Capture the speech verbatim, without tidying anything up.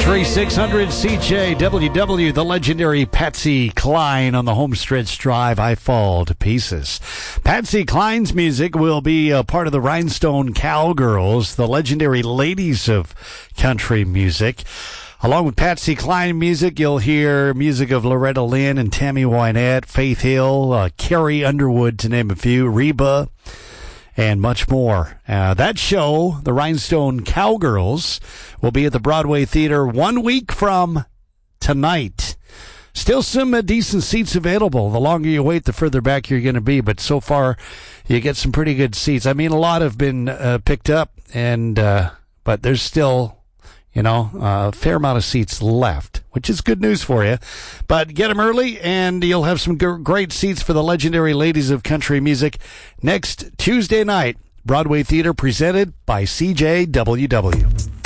Country six hundred C J W W, the legendary Patsy Cline on the Homestretch Drive. I fall to pieces. Patsy Cline's music will be a part of the Rhinestone Cowgirls, the legendary ladies of country music. Along with Patsy Cline music, you'll hear music of Loretta Lynn and Tammy Wynette, Faith Hill, uh, Carrie Underwood, to name a few, Reba, and much more. Uh, that show, the Rhinestone Cowgirls, will be at the Broadway Theater one week from tonight. Still some uh, decent seats available. The longer you wait, the further back you're going to be. But so far, you get some pretty good seats. I mean, a lot have been uh, picked up, and uh, but there's still, you know, a fair amount of seats left, which is good news for you. But get them early, and you'll have some g- great seats for the legendary ladies of country music next Tuesday night. Broadway Theater, presented by C J W W.